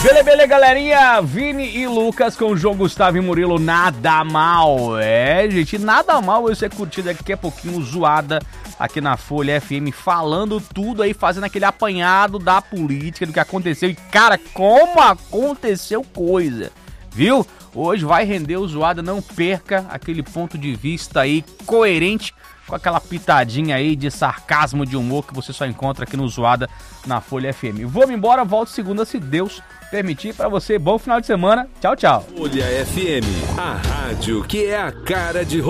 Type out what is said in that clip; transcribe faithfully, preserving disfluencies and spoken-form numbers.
Bele, bele, galerinha, Vini e Lucas com o João Gustavo e Murilo, nada mal, é, gente, nada mal você curtir daqui a pouquinho Zoada aqui na Folha F M, falando tudo aí, fazendo aquele apanhado da política, do que aconteceu, e cara, como aconteceu coisa, viu? Hoje vai render o Zoada, não perca aquele ponto de vista aí coerente, com aquela pitadinha aí de sarcasmo, de humor que você só encontra aqui no Zoada na Folha F M. Vou-me embora, volto segunda se Deus permitir. Pra você, bom final de semana. Tchau, tchau. Folha F M, a rádio que é a cara de